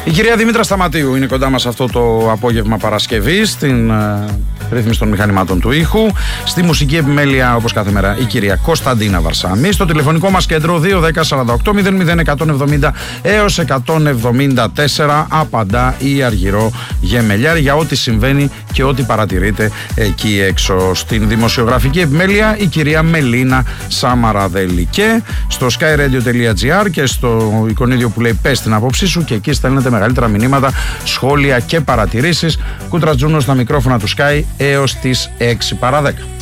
Η κυρία Δήμητρα Σταματίου είναι κοντά μας αυτό το απόγευμα Παρασκευή στην ρύθμιση των μηχανημάτων του ήχου. Στη μουσική επιμέλεια, όπως κάθε μέρα, η κυρία Κωνσταντίνα Βαρσάμη. Στο τηλεφωνικό μας κέντρο 210-48-00-170 έως 174 απαντά η Αργυρό Γεμελιάρη για ό,τι συμβαίνει και ό,τι παρατηρείτε εκεί έξω. Στην δημοσιογραφική επιμέλεια η κυρία Μελίνα Σαμαραδέλη. Και στο skyradio.gr και στο εικονίδιο που λέει πες την άποψή σου, και εκεί στέλνετε μεγαλύτερα μηνύματα, σχόλια και παρατηρήσεις. Κούτρα Τζούνο στα μικρόφωνα του Sky έως τις 6 παρά 10.